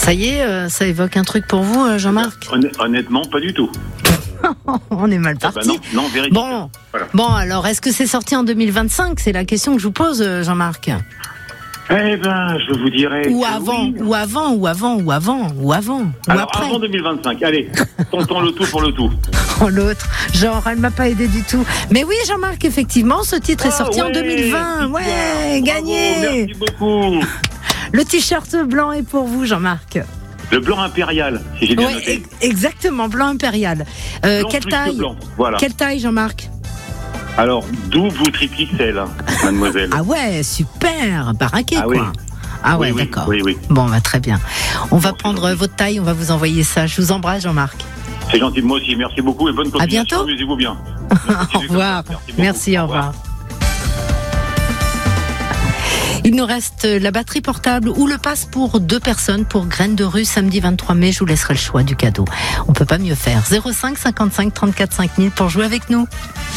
Ça y est, ça évoque un truc pour vous, Jean-Marc? Honnêtement, pas du tout. On est mal parti. Non, véridique. Bon, alors, est-ce que c'est sorti en 2025? C'est la question que je vous pose, Jean-Marc. Eh ben, je vous dirais. Ou avant, oui. ou Alors, après. avant 2025. Allez, tentons le tout pour le tout. Oh, l'autre, genre, elle m'a pas aidé du tout. Mais oui, Jean-Marc, effectivement, ce titre est sorti en 2020. Ouais, bravo, gagné. Merci beaucoup. Le t-shirt blanc est pour vous, Jean-Marc. Le blanc impérial, si j'ai bien noté. Exactement, blanc impérial. Blanc Quelle plus taille? que blanc, voilà. Quelle taille, Jean-Marc? Alors, double ou triple XL, mademoiselle. Ah ouais, super, baraqué, Ah quoi. oui. Ah ouais, Oui, d'accord. oui. Bon, bah, très bien. On va Bon, prendre c'est gentil. votre taille, on va vous envoyer ça. Je vous embrasse, Jean-Marc. C'est gentil de moi aussi, merci beaucoup et bonne continuation. bientôt. Amusez-vous bien. Au revoir. Merci, au revoir. Il nous reste la batterie portable ou le pass pour 2 personnes pour Graines de Rue samedi 23 mai. Je vous laisserai le choix du cadeau. On peut pas mieux faire. 05 55 34 5000 pour jouer avec nous.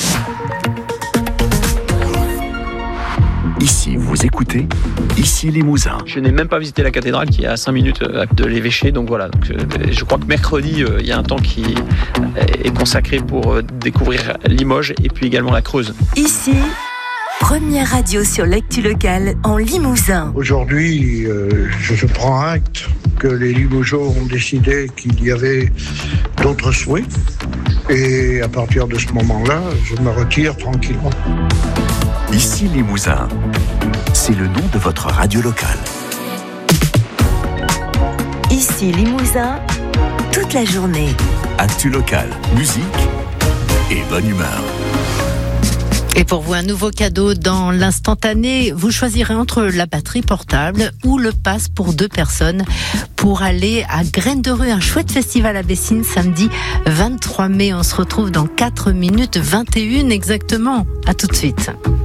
Ici, vous écoutez, ici Limousin. Je n'ai même pas visité la cathédrale qui est à 5 minutes de l'évêché, donc voilà. Donc, je crois que mercredi, il y a un temps qui est consacré pour découvrir Limoges et puis également la Creuse. Ici, première radio sur l'actu locale en Limousin. Aujourd'hui, je prends acte que les Limogeaux ont décidé qu'il y avait d'autres souhaits. Et à partir de ce moment-là, je me retire tranquillement. Ici Limousin, c'est le nom de votre radio locale. Ici Limousin, toute la journée. Actu locale, musique et bonne humeur. Et pour vous, un nouveau cadeau dans l'instantané. Vous choisirez entre la batterie portable ou le pass pour 2 personnes pour aller à Graines de Rue, un chouette festival à Bessines, samedi 23 mai. On se retrouve dans 4 minutes 21 exactement. À tout de suite.